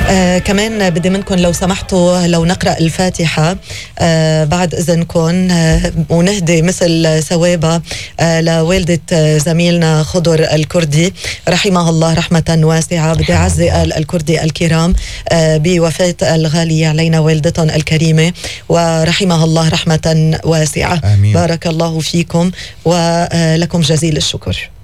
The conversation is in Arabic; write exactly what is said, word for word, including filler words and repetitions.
آه كمان بدي منكم لو سمحتوا لو نقرأ الفاتحة آه بعد إذنكم آه ونهدي مثل ثوابها آه لوالدة آه زميلنا خضر الكردي رحمه الله رحمة واسعة. بدي أعزي آل الكردي الكرام آه بوفاة الغالية علينا والدتهم الكريمة ورحمها الله رحمة واسعة. آمين. بارك الله فيكم ولكم جزيل الشكر.